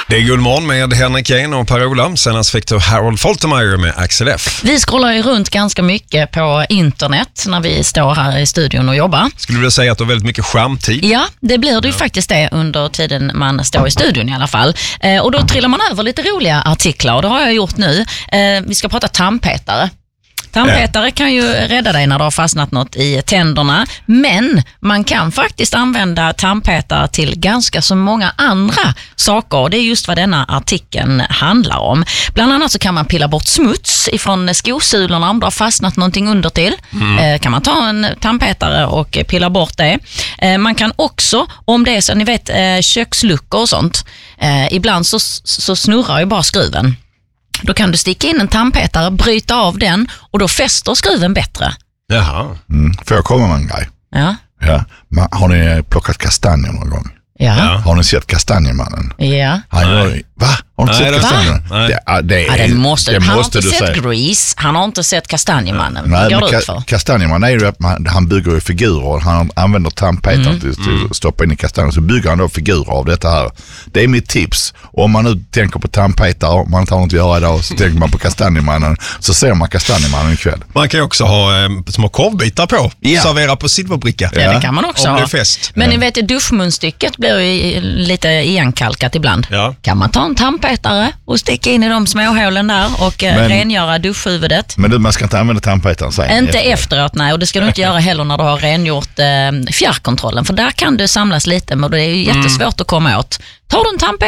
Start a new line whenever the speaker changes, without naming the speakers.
Det är Guldmorgon med Henrik Kane och Per-Ola. Senast fick du Harold Faltermeyer med Axel F.
Vi scrollar ju runt ganska mycket på internet när vi står här i studion och jobbar.
Skulle du vilja säga att du har väldigt mycket skärmtid?
Ja, det blir det ju faktiskt det under tiden man står i studion i alla fall. Och då trillar man över lite roliga artiklar och det har jag gjort nu. Vi ska prata tandpetare. Tandpetare kan ju rädda dig när det har fastnat något i tänderna, men man kan faktiskt använda tandpetare till ganska så många andra saker och det är just vad denna artikeln handlar om. Bland annat så kan man pilla bort smuts ifrån skosulorna om det har fastnat någonting under till. Kan man ta en tandpetare och pilla bort det. Man kan också, om det är så ni vet köksluckor och sånt, ibland så snurrar ju bara skruven. Då kan du sticka in en tandpetare, bryta av den och då fäster skruven bättre.
Jaha.
Får jag komma med en grej?
Ja.
Ja. Har ni plockat kastanjer någon gång?
Ja.
Har ni sett Kastanjemannen?
Ja.
Va? Har du sett Kastanjemannen?
Han har inte sett Grease, han har inte sett Kastanjemannen.
Nej, men Kastanjemannen är ju att han bygger ju figurer. Han använder tandpetare till att stoppa in i kastanjer. Så bygger han då figurer av detta här. Det är mitt tips. Och om man nu tänker på tandpetare, om man inte har något att göra idag, så tänker man på Kastanjemannen. Så ser man Kastanjemannen ikväll.
Man kan ju också ha små korvbitar på. Servera på silverbricka.
Ja, det kan man också ha.
Fest.
Men ni vet, duschmunstycket blir ju lite igenkalkat ibland.
Ja.
Kan man ta en tandpetare och sticka in i de småhålen där och rengöra duschhuvudet?
Men man ska inte använda tandpetaren sen?
Inte efteråt, nej. Och det ska du inte göra heller när du har rengjort fjärrkontrollen. För där kan det samlas lite, men det är ju jättesvårt att komma åt. Tar du en tandpetare